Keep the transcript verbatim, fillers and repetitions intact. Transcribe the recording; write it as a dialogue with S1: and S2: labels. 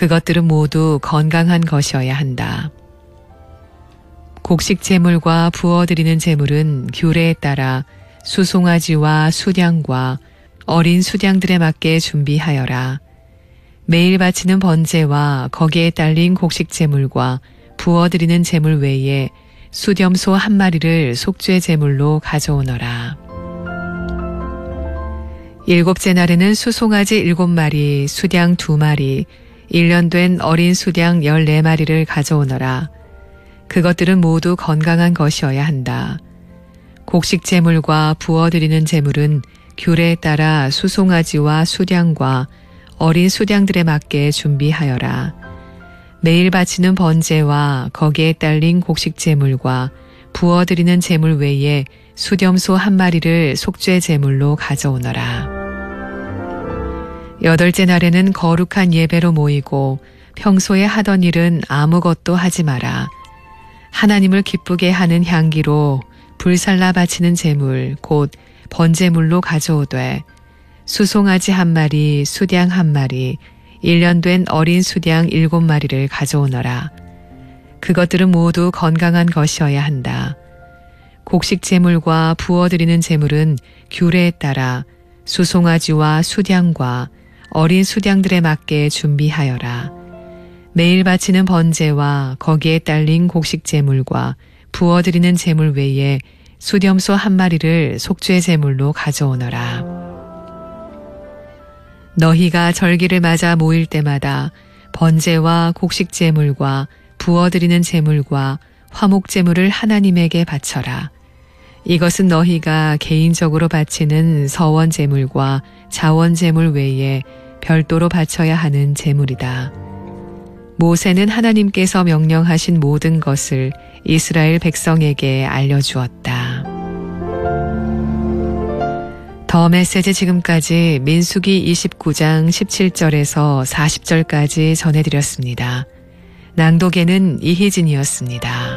S1: 그것들은 모두 건강한 것이어야 한다. 곡식 제물과 부어드리는 제물은 규례에 따라 수송아지와 수량과 어린 수량들에 맞게 준비하여라. 매일 바치는 번제와 거기에 딸린 곡식 제물과 부어드리는 제물 외에 수렴소 한 마리를 속죄 제물로 가져오너라. 일곱째 날에는 수송아지 일곱 마리, 수량 두 마리, 일 년 된 어린 수량 열네 마리를 가져오너라. 그것들은 모두 건강한 것이어야 한다. 곡식 제물과 부어드리는 제물은 규례에 따라 수송아지와 수량과 어린 수량들에 맞게 준비하여라. 매일 바치는 번제와 거기에 딸린 곡식 제물과 부어드리는 제물 외에 수렴소 한 마리를 속죄 제물로 가져오너라. 여덟째 날에는 거룩한 예배로 모이고 평소에 하던 일은 아무것도 하지 마라. 하나님을 기쁘게 하는 향기로 불살라 바치는 제물 곧 번제물로 가져오되 수송아지 한 마리, 수량 한 마리, 일 년 된 어린 수량 일곱 마리를 가져오너라. 그것들은 모두 건강한 것이어야 한다. 곡식 제물과 부어드리는 제물은 규례에 따라 수송아지와 수량과 어린 수량들에 맞게 준비하여라. 매일 바치는 번제와 거기에 딸린 곡식 제물과 부어드리는 제물 외에 수렴소 한 마리를 속죄 제물로 가져오너라. 너희가 절기를 맞아 모일 때마다 번제와 곡식 제물과 부어드리는 제물과 화목 제물을 하나님에게 바쳐라. 이것은 너희가 개인적으로 바치는 서원 제물과 자원 제물 외에 별도로 바쳐야 하는 제물이다. 모세는 하나님께서 명령하신 모든 것을 이스라엘 백성에게 알려주었다. 더 메시지 지금까지 민수기 이십구 장 십칠 절에서 사십 절까지 전해드렸습니다. 낭독에는 이희진이었습니다.